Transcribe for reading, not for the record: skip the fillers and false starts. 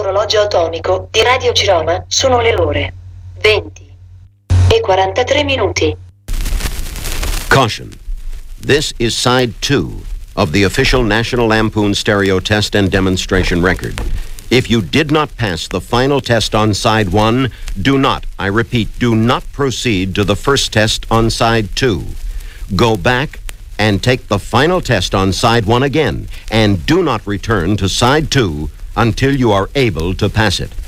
sull'orologio atomico di Radio Ciroma sono le ore 20:43. Caution. This is side 2 of the official National Lampoon stereo test and demonstration record. If you did not pass the final test on side 1, do not, I repeat, do not proceed to the first test on side 2. Go back and take the final test on side 1 again, and do not return to side 2 until you are able to pass it.